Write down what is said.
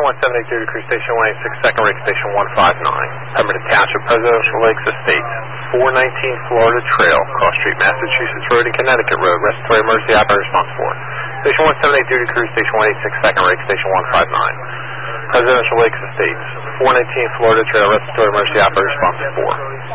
178 due to Crew Station 186, second rig station 159. Pemberton Township, Presidential Lakes Estates, 419 Florida Trail, Cross Street, Massachusetts Road and Connecticut Road. Respiratory emergency operator response 4. Station 178 due to Crew Station 186, second rig station 159. Presidential Lakes Estates, 419 Florida Trail, respiratory emergency operator response 4.